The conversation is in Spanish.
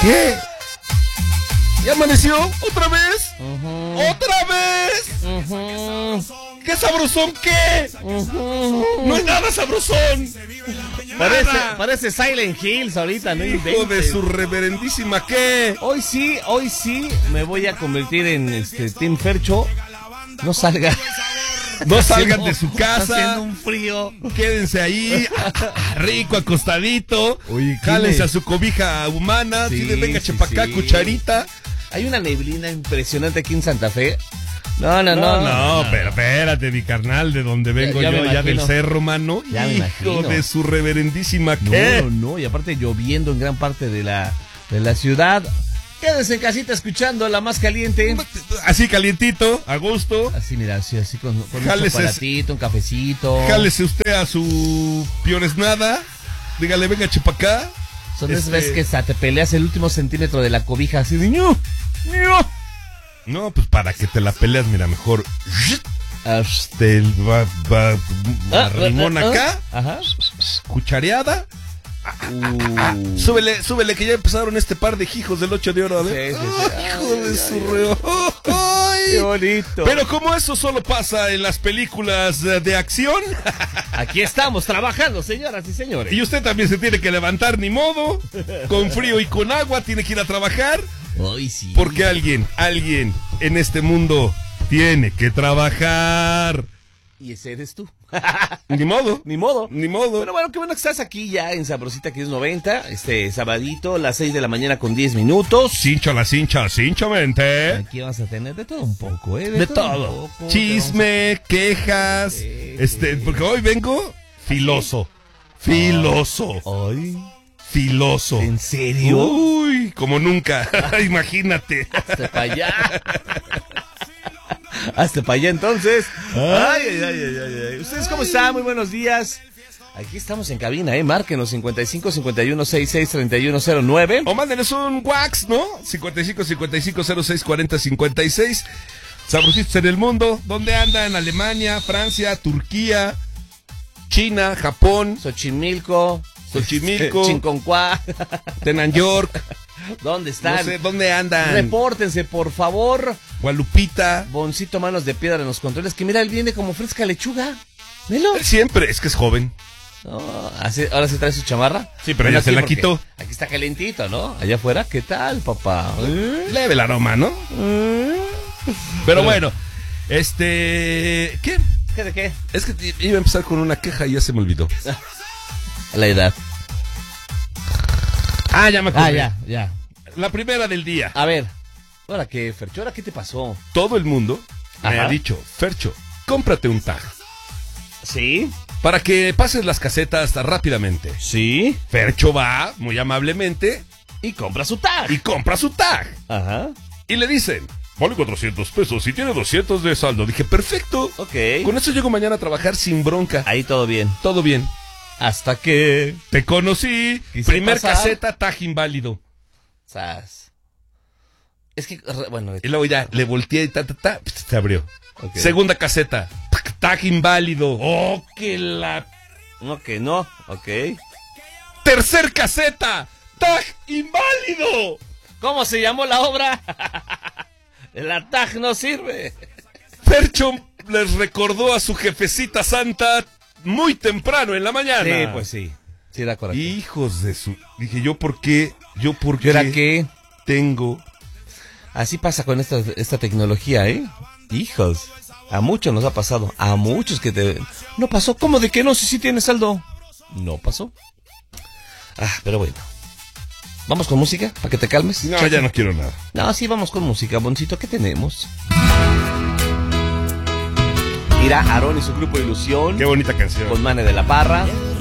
¿Qué? ¿Ya amaneció? ¿Otra vez? ¿Otra vez? ¿Qué sabrosón qué? No es nada sabrosón. Parece Silent Hills ahorita, ¿no? Hijo de su reverendísima qué. Hoy sí me voy a convertir en Team Fercho. No salga. No salgan de su Está casa. haciendo un frío. Quédense ahí, rico, acostadito. Oye, jálense a su cobija humana. Sí, Venga, sí, chepacá, sí. cucharita. Hay una neblina impresionante aquí en Santa Fe. No. Pero espérate, mi carnal, de donde vengo Ya me yo, ya del imagino. cerro, mano. Ya me Hijo imagino. de su reverendísima qué. No, y aparte lloviendo en gran parte de la ciudad. Quédense en casita escuchando la más caliente. Así calientito, a gusto. Así, mira, así con un Jálese. chocolatito, un cafecito. Jálese usted a su pionesnada. Dígale, venga, chepacá. Son esas veces que hasta te peleas el último centímetro de la cobija así de ¡ñu! No, pues para que te la peleas, mira, mejor te arrimón acá, Ajá. cuchareada. Súbele que ya empezaron este par de hijos del 8 de oro, a ver. Sí. Hijo de su reo. Qué bonito. Pero como eso solo pasa en las películas de acción, Aquí estamos trabajando, señoras y señores. y usted también se tiene que levantar, ni modo, con frío y con agua, tiene que ir a trabajar, Hoy sí. porque alguien en este mundo tiene que trabajar. Y ese eres tú. Ni modo. Ni modo. Pero Bueno, qué bueno que estás aquí ya en Sabrosita, que es 90, sabadito, las 6 de la mañana con 10 minutos. cinchamente. Aquí vas a tener de todo un poco, ¿eh? De todo. Un poco. Chisme, quejas. Porque hoy vengo filoso. Ay, Filoso. ¿en serio? Uy, como nunca. Imagínate. Hasta para allá. Hasta para allá entonces. Ay. ¿Ustedes cómo están? Muy buenos días. Aquí estamos en cabina, márquenos 55 51 66 3109. O mándenos un wax, ¿no? 55 55 06 40 56. Sabrositos en el mundo. ¿Dónde andan? Alemania, Francia, Turquía, China, Japón, Xochimilco. Chinconcuá. Tenan York. ¿Dónde están? No sé, ¿dónde andan? Repórtense, por favor. Gualupita. Boncito Manos de Piedra en los controles. Que mira, él viene como fresca lechuga. Velo. Siempre, es que es joven. No, ahora se trae su chamarra. Sí, pero ya se la porque quitó. Aquí está calentito, ¿no? Allá afuera, ¿qué tal, papá? Leve el aroma, ¿no? Pero bueno, ¿qué? ¿Qué de qué? Es que iba a empezar con una queja y ya se me olvidó. La edad. Ya me acordé. Ya. La primera del día. A ver, ¿ahora qué, Fercho? ¿Ahora qué te pasó? Todo el mundo me Ajá. ha dicho, Fercho, cómprate un tag ¿Sí? para que pases las casetas rápidamente. ¿Sí? Fercho va, muy amablemente, Y compra su tag. y compra su tag. Ajá. Y le dicen, vale 400 pesos y tiene 200 de saldo. Dije, perfecto. Ok. Con eso llego mañana a trabajar sin bronca. Ahí todo bien. Todo bien. Hasta que... Te conocí. Quise Primer pasar. caseta, tag inválido. Sas. Es que, bueno... Y luego ya le volteé y se abrió. Ok. Segunda caseta, tag inválido. ¡Oh, que la! No, que no. Ok. Tercer caseta, tag inválido. ¿Cómo se llamó la obra? La tag no sirve. Fercho les recordó a su jefecita santa muy temprano en la mañana. Sí, pues sí. Sí, da coraje. Hijos de su... Dije, ¿yo por qué? ¿Yo era qué? Tengo... Así pasa con esta tecnología, ¿eh? Hijos. A muchos nos ha pasado. A muchos que te... No pasó. ¿Cómo de que no? Si sí tienes saldo. No pasó. Pero bueno. ¿Vamos con música? ¿Para que te calmes? No, ya no quiero nada. No, sí, vamos con música. Boncito, ¿qué tenemos? Irá Aarón y su grupo Ilusión. Qué bonita canción. Con Mane de la Parra.